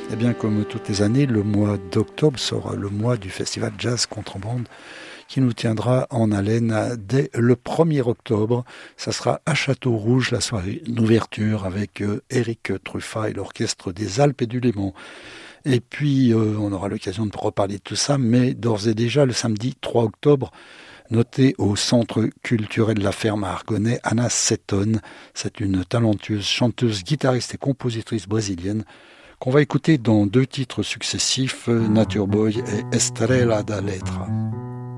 Eh bien, comme toutes les années, le mois d'octobre sera le mois du festival Jazz Contrebande qui nous tiendra en haleine dès le 1er octobre. Ça sera à Château-Rouge, la soirée d'ouverture avec Éric Truffat et l'orchestre des Alpes et du Léman. Et puis, on aura l'occasion de reparler de tout ça, mais d'ores et déjà, le samedi 3 octobre, notez au Centre culturel de la Ferme à Argonay, Anna Seton. C'est une talentueuse chanteuse, guitariste et compositrice brésilienne qu'on va écouter dans 2 titres successifs, Nature Boy et Estrela da Letra.